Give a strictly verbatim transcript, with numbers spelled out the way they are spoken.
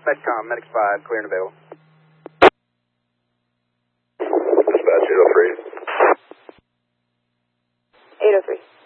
Medcom, Medics five, clear and available. Dispatch eight oh three. eight oh three.